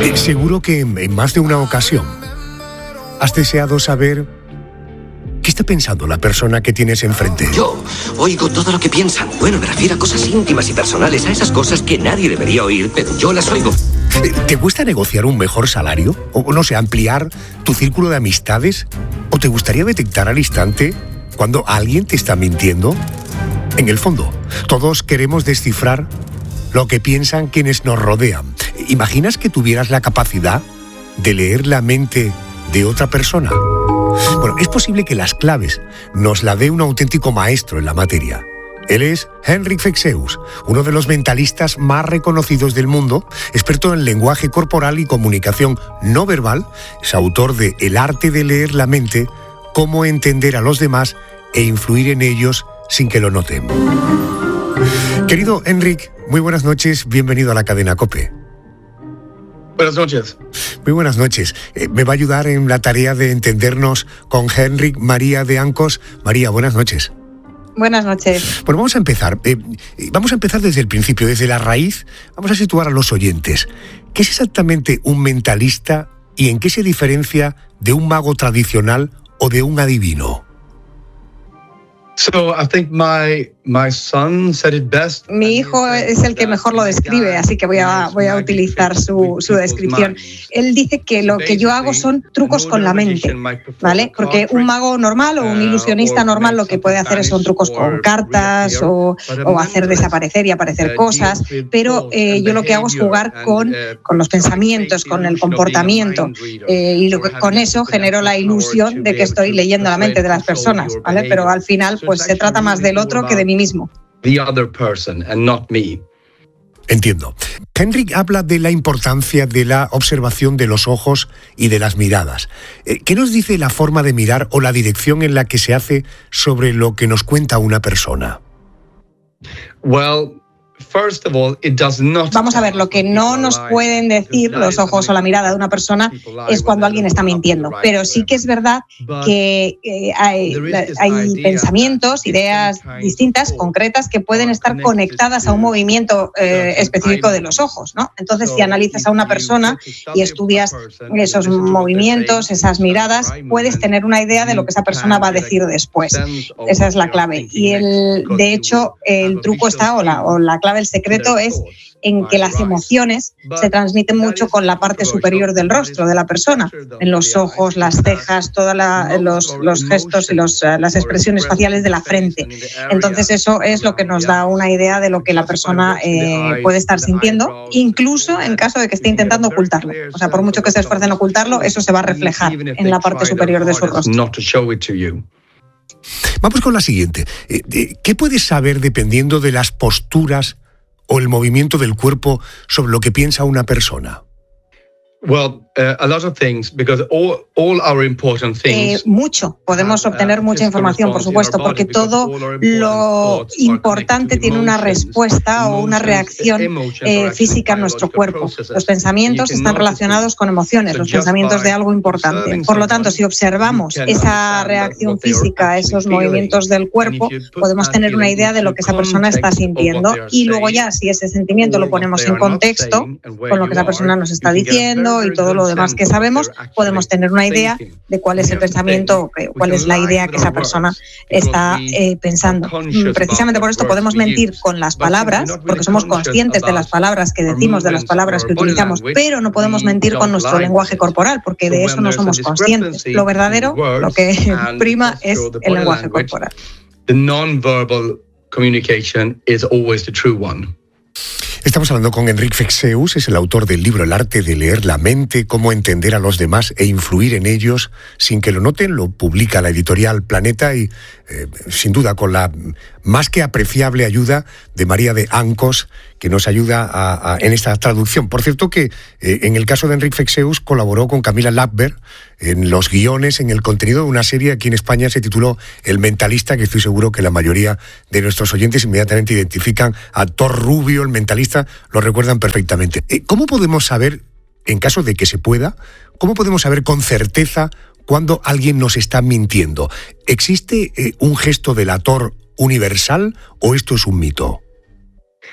Seguro que en más de una ocasión has deseado saber qué está pensando la persona que tienes enfrente. Yo oigo todo lo que piensan. Bueno, me refiero a cosas íntimas y personales, a esas cosas que nadie debería oír, pero yo las oigo. ¿Te cuesta negociar un mejor salario? ¿O no sé, ampliar tu círculo de amistades? ¿O te gustaría detectar al instante cuando alguien te está mintiendo? En el fondo, todos queremos descifrar lo que piensan quienes nos rodean. ¿Imaginas que tuvieras la capacidad de leer la mente de otra persona? Bueno, es posible que las claves nos la dé un auténtico maestro en la materia. Él es Henrik Fexeus, uno de los mentalistas más reconocidos del mundo, experto en lenguaje corporal y comunicación no verbal. Es autor de El arte de leer la mente, cómo entender a los demás e influir en ellos sin que lo noten. Querido Henrik, muy buenas noches, bienvenido a la cadena COPE. Buenas noches. Muy buenas noches. Me va a ayudar en la tarea de entendernos con Henrik María de Ancos. María, buenas noches. Buenas noches. Bueno, vamos a empezar. Vamos a empezar desde el principio, desde la raíz. Vamos a situar a los oyentes. ¿Qué es exactamente un mentalista y en qué se diferencia de un mago tradicional o de un adivino? So I think my son said it best. Mi hijo es el que mejor lo describe, así que voy a utilizar su descripción. Él dice que lo que yo hago son trucos con la mente, ¿vale? Porque un mago normal o un ilusionista normal lo que puede hacer son trucos con cartas o hacer desaparecer y aparecer cosas, pero yo lo que hago es jugar con los pensamientos, con el comportamiento, y con eso genero la ilusión de que estoy leyendo la mente de las personas, ¿vale? Pero al final pues se trata más del otro que de mí mismo. The other person and not me. Entiendo. Henrik habla de la importancia de la observación de los ojos y de las miradas. ¿Qué nos dice la forma de mirar o la dirección en la que se hace sobre lo que nos cuenta una persona? Well, first of all, it does not. Vamos a ver, lo que no nos pueden decir los ojos o la mirada de una persona es cuando alguien está mintiendo. Pero sí que es verdad que hay pensamientos, ideas distintas, concretas, que pueden estar conectadas a un movimiento específico de los ojos, ¿no? Entonces, si analizas a una persona y estudias esos movimientos, esas miradas, puedes tener una idea de lo que esa persona va a decir después. Esa es la clave. Y de hecho, el truco está, o la clave, el secreto es en que las emociones se transmiten mucho con la parte superior del rostro de la persona, en los ojos, las cejas, todos los gestos y las expresiones faciales de la frente. Entonces eso es lo que nos da una idea de lo que la persona puede estar sintiendo, incluso en caso de que esté intentando ocultarlo. O sea, por mucho que se esfuerce en ocultarlo, eso se va a reflejar en la parte superior de su rostro. Vamos con la siguiente. ¿Qué puedes saber dependiendo de las posturas o el movimiento del cuerpo sobre lo que piensa una persona? Well, a lot of things, because all our important things. Mucho. Podemos obtener mucha información, por supuesto, porque todo lo importante tiene una respuesta o una reacción física en nuestro cuerpo. Los pensamientos están relacionados con emociones, los pensamientos de algo importante. Por lo tanto, si observamos esa reacción física, esos movimientos del cuerpo, podemos tener una idea de lo que esa persona está sintiendo. Y luego ya, si ese sentimiento lo ponemos en contexto con lo que esa persona nos está diciendo y todo lo demás que sabemos, podemos tener una idea de cuál es el pensamiento, cuál es la idea que esa persona está pensando. Precisamente por esto podemos mentir con las palabras, porque somos conscientes de las palabras que decimos, de las palabras que utilizamos, pero no podemos mentir con nuestro lenguaje corporal, porque de eso no somos conscientes. Lo verdadero, lo que prima es el lenguaje corporal. The non-verbal communication is always the true one. Estamos hablando con Henrik Fexeus, es el autor del libro El arte de leer la mente, cómo entender a los demás e influir en ellos sin que lo noten. Lo publica la editorial Planeta y, sin duda, con la más que apreciable ayuda de María de Ancos, que nos ayuda en esta traducción. Por cierto que en el caso de Henrik Fexeus colaboró con Camila Lackberg en los guiones, en el contenido de una serie aquí en España se tituló El Mentalista, que estoy seguro que la mayoría de nuestros oyentes inmediatamente identifican a Thor Rubio, el mentalista, lo recuerdan perfectamente. ¿Cómo podemos saber, en caso de que se pueda, cómo podemos saber con certeza cuando alguien nos está mintiendo? ¿Existe un gesto delator universal o esto es un mito?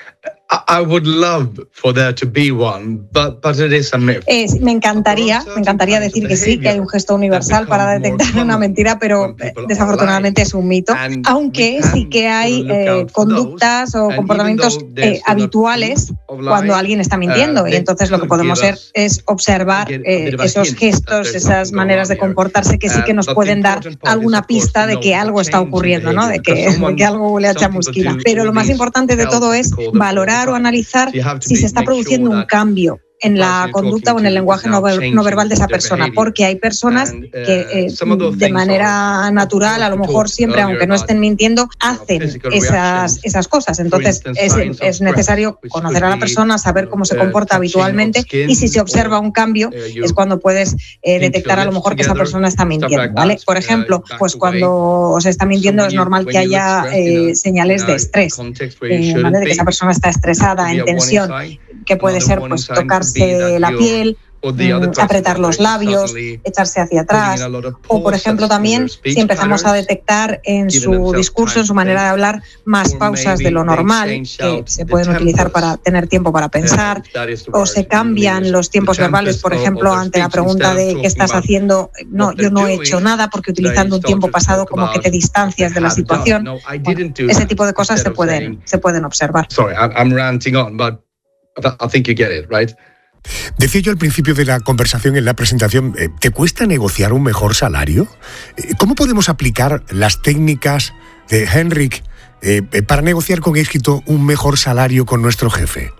I would love for there to be one, but it is a myth. Me encantaría decir que sí, que hay un gesto universal para detectar una mentira, pero desafortunadamente es un mito. Aunque sí que hay conductas o comportamientos habituales cuando alguien está mintiendo. Y entonces lo que podemos hacer es observar esos gestos, esas maneras de comportarse que sí que nos pueden dar alguna pista de que algo está ocurriendo, ¿no? De que algo huele a chamusquina. Pero lo más importante de todo es valorar o analizar si se está produciendo un cambio en la conducta o en el lenguaje no verbal de esa persona, porque hay personas que de manera natural, a lo mejor siempre, aunque no estén mintiendo, hacen esas cosas. Entonces es necesario conocer a la persona, saber cómo se comporta habitualmente, y si se observa un cambio es cuando puedes detectar a lo mejor que esa persona está mintiendo, ¿vale? Por ejemplo, pues cuando se está mintiendo es normal que haya señales de estrés, ¿vale? De que esa persona está estresada, en tensión, que puede ser pues tocarse la piel, apretar los labios, echarse hacia atrás, o por ejemplo también si empezamos a detectar en su discurso, en su manera de hablar, más pausas de lo normal, que se pueden utilizar para tener tiempo para pensar, o se cambian los tiempos verbales, por ejemplo, ante la pregunta de ¿qué estás haciendo? No, yo no he hecho nada, porque utilizando un tiempo pasado como que te distancias de la situación. Bueno, ese tipo de cosas se pueden observar. Sorry, I'm ranting on, but I think you get it, right? Decía yo al principio de la conversación, en la presentación, ¿te cuesta negociar un mejor salario? ¿Cómo podemos aplicar las técnicas de Henrik para negociar con éxito un mejor salario con nuestro jefe?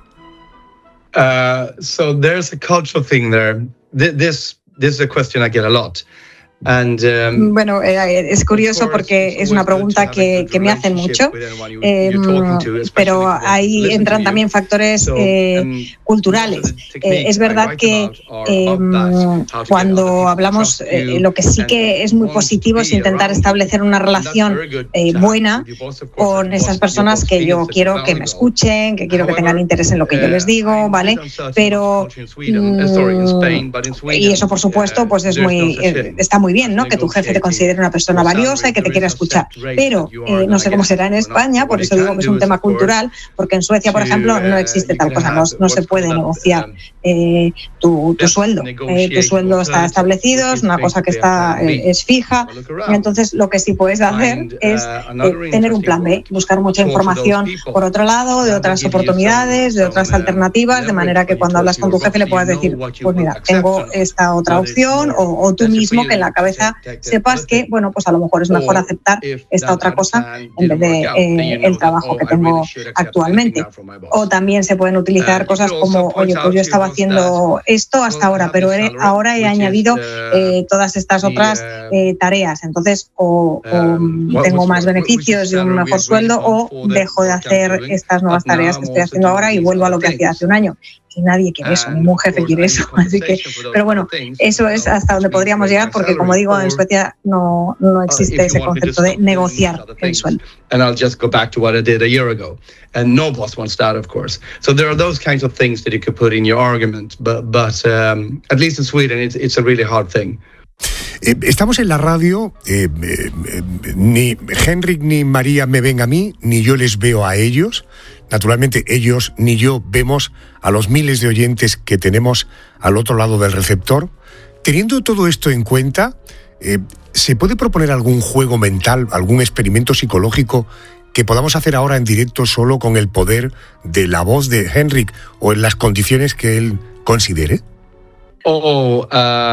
So there's a cultural thing there. This is a question I get a lot. Bueno, es curioso porque es una pregunta que me hacen mucho, pero ahí entran también factores culturales. Es verdad que cuando hablamos, lo que sí que es muy positivo es intentar establecer una relación buena con esas personas que yo quiero que me escuchen, que quiero que tengan interés en lo que yo les digo, ¿vale? Pero y eso por supuesto pues está muy bien, ¿no? Que tu jefe te considere una persona valiosa y que te quiera escuchar. Pero no sé cómo será en España, por eso digo que es un tema cultural, porque en Suecia, por ejemplo, no existe tal cosa, no se puede negociar tu sueldo. Tu sueldo está establecido, es una cosa que es fija. Entonces, lo que sí puedes hacer es tener un plan B, buscar mucha información por otro lado, de otras oportunidades, de otras alternativas, de manera que cuando hablas con tu jefe le puedas decir, pues mira, tengo esta otra opción, o tú mismo que en la cabeza sepas que, bueno, pues a lo mejor es mejor aceptar esta otra cosa en vez de el trabajo que tengo actualmente. O también se pueden utilizar cosas como, oye, pues yo estaba haciendo esto hasta ahora, pero ahora he añadido todas estas otras tareas. Entonces, o tengo más beneficios y un mejor sueldo, o dejo de hacer estas nuevas tareas que estoy haciendo ahora y vuelvo a lo que hacía hace un año. Y nadie quiere eso, ningún jefe quiere eso. Así que, pero bueno, eso es hasta donde podríamos llegar, porque como digo, en Suecia no existe ese concepto de negociar el sueldo. And I'll just go back to what I did a year ago. And no boss wants that, of course. So there are those kinds of things that you could put in your argument, but at least in Sweden, it's a really hard thing. Estamos en la radio, ni Henrik ni María me ven a mí, ni yo les veo a ellos. Naturalmente, ellos ni yo vemos a los miles de oyentes que tenemos al otro lado del receptor. Teniendo todo esto en cuenta, ¿se puede proponer algún juego mental, algún experimento psicológico que podamos hacer ahora en directo solo con el poder de la voz de Henrik o en las condiciones que él considere? Wow,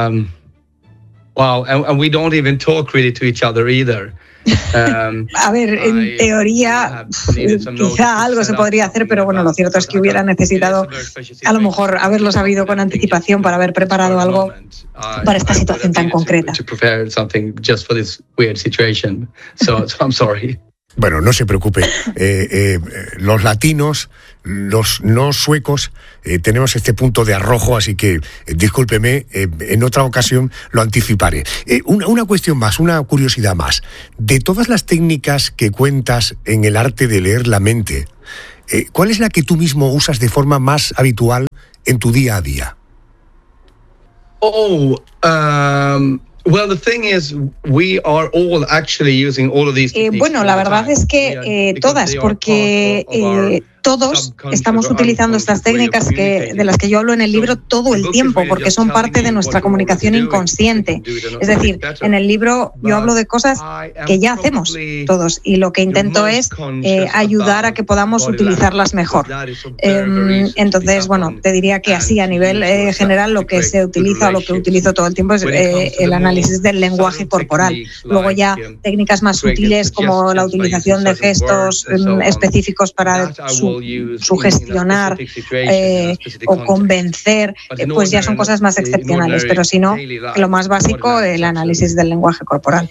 and we don't even talk really to each other either. A ver, en teoría quizá algo se podría hacer, pero bueno, lo cierto es que hubiera necesitado a lo mejor haberlo sabido con anticipación para haber preparado algo para esta situación tan concreta. Bueno, no se preocupe. Los latinos, los no suecos, tenemos este punto de arrojo, así que discúlpeme, en otra ocasión lo anticiparé. Una cuestión más, una curiosidad más. De todas las técnicas que cuentas en el arte de leer la mente, ¿cuál es la que tú mismo usas de forma más habitual en tu día a día? Bueno, la verdad es que todas, porque todos estamos utilizando estas técnicas de las que yo hablo en el libro todo el tiempo, porque son parte de nuestra comunicación inconsciente. Es decir, en el libro yo hablo de cosas que ya hacemos todos y lo que intento es ayudar a que podamos utilizarlas mejor. Entonces, bueno, te diría que así a nivel general lo que se utiliza o lo que utilizo todo el tiempo es el análisis del lenguaje corporal. Luego ya técnicas más sutiles como la utilización de gestos específicos para sugestionar o convencer, pues ya son cosas más excepcionales, pero si no, lo más básico, el análisis del lenguaje corporal.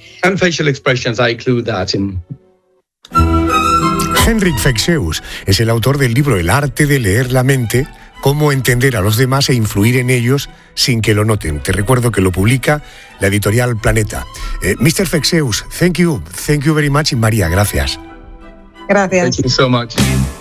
Henrik Fexeus es el autor del libro El arte de leer la mente, cómo entender a los demás e influir en ellos sin que lo noten. Te recuerdo que lo publica la editorial Planeta. Mr. Fexeus, thank you very much, y María, gracias. Gracias. Thank you so much.